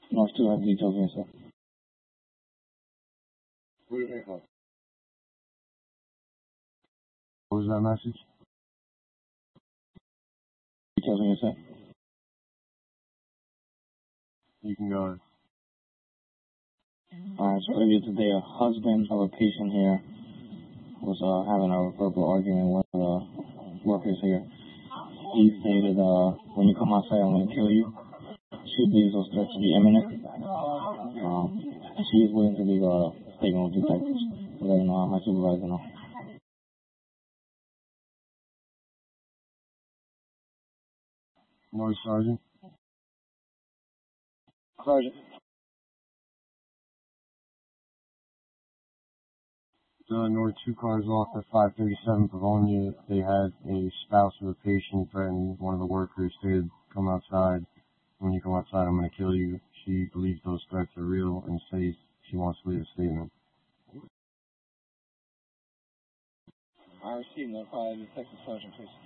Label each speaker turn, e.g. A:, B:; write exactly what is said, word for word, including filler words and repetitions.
A: North two have details here, sir.
B: What do they have?
C: What was that message?
A: Details here, sir.
C: You can go.
A: Alright, so earlier today, a husband of a patient here was uh, having a verbal argument with uh, workers here. He stated, uh, when you come outside, I'm going to kill you. She believes those threats to be imminent. Um, she is willing to leave a statement with detectives. So let her know, my supervisor know.
C: North Sergeant.
A: Sergeant.
C: The North two cars off at five thirty-seven Pavonia. They had a spouse of a patient threaten one of the workers to come outside. When you come outside, I'm going to kill you. She believes those threats are real and says she wants to leave a statement.
A: I received notified detective sergeant, please.